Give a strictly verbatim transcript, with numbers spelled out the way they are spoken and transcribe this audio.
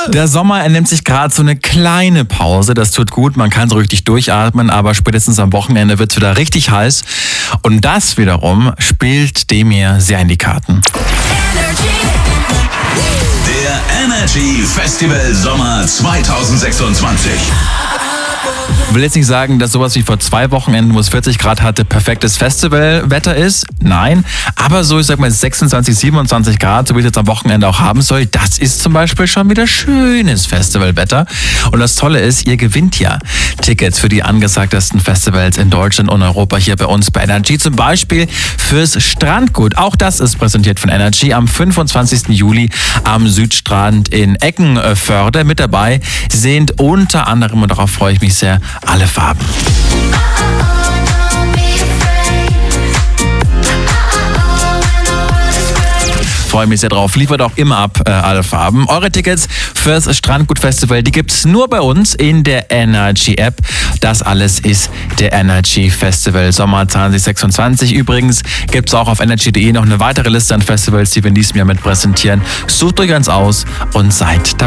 Der Sommer, er nimmt sich gerade so eine kleine Pause. Das tut gut, man kann so richtig durchatmen, aber spätestens am Wochenende wird es wieder richtig heiß. Und das wiederum spielt dem hier sehr in die Karten. Der Energy Festival Sommer zwanzig sechsundzwanzig. Ich will jetzt nicht sagen, dass sowas wie vor zwei Wochenenden, wo es vierzig Grad hatte, perfektes Festivalwetter ist. Nein, aber so, ich sag mal sechsundzwanzig, siebenundzwanzig Grad, so wie es jetzt am Wochenende auch haben soll, das ist zum Beispiel schon wieder schönes Festivalwetter. Und das Tolle ist, ihr gewinnt ja Tickets für die angesagtesten Festivals in Deutschland und Europa hier bei uns bei Energy. Zum Beispiel fürs Strandgut. Auch das ist präsentiert von Energy am fünfundzwanzigsten Juli am Südstrand in Eckenförde. Mit dabei sind unter anderem, und darauf freue ich mich sehr, alle Farben. Freue mich sehr drauf. Liefert auch immer ab, äh, alle Farben. Eure Tickets fürs Strandgut-Festival, die gibt's nur bei uns in der Energy-App. Das alles ist der Energy Festival Sommer zwanzig sechsundzwanzig. Übrigens gibt's auch auf energy punkt de noch eine weitere Liste an Festivals, die wir in diesem Jahr mit präsentieren. Sucht euch eins aus und seid dabei.